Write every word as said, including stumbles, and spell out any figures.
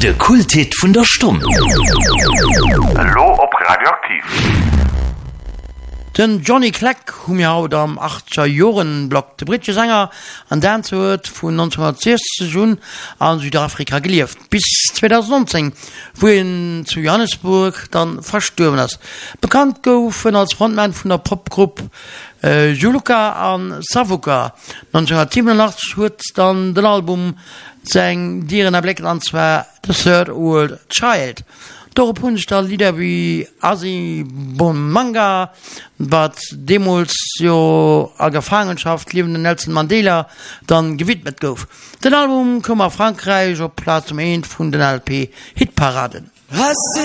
De Kulthit vun der Stumm. Hallo op Radioaktiv. Den Johnny Clegg hum ja haut am achtziger Joren Block de Britsche Sänger an den huet vun neunzehnhundertsechzig Jun an Südafrika gelieft bis zweitausendneunzehn, wo en zu Johannesburg dann verstürmen ass. Bekannt goufen als Frontman vun der Popgruppe äh, Juluka an Savoka. neunzehnhundertsiebenundachtzig huet dann den Album seng Dieren erblecken anzwer The Third World Child. Dore punch da Lieder wie Asi Bonmanga, wat Demos jo a Gefangenschaft liebende Nelson Mandela dann gewidmet gouf. Den Album kom a Frankreich op Platz um eins vun den L P Hitparaden.